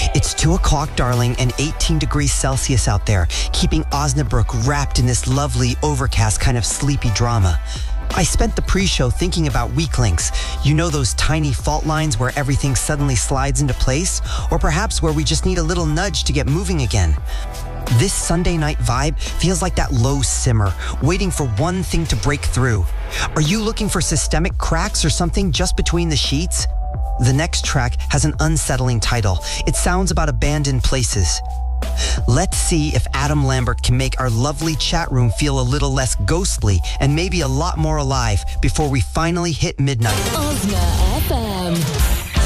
It's 2 o'clock, darling, and 18 degrees Celsius out there, keeping Osnabrück wrapped in this lovely, overcast kind of sleepy drama. I spent the pre-show thinking about weak links. You know, those tiny fault lines where everything suddenly slides into place? Or perhaps where we just need a little nudge to get moving again. This Sunday night vibe feels like that low simmer, waiting for one thing to break through. Are you looking for systemic cracks or something just between the sheets? The next track has an unsettling title. It sounds about abandoned places. Let's see if Adam Lambert can make our lovely chat room feel a little less ghostly and maybe a lot more alive before we finally hit midnight. Osna FM.